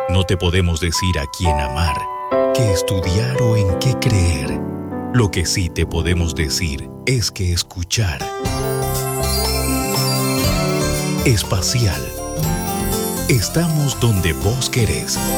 No te podemos decir a quién amar, qué estudiar o en qué creer. Lo que sí te podemos decir es que escuchar. Espacial. Estamos donde vos querés.